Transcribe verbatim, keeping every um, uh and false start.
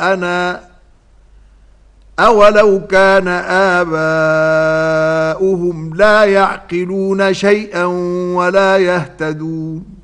أنا أولو كان آباؤهم لا يعقلون شيئا ولا يهتدون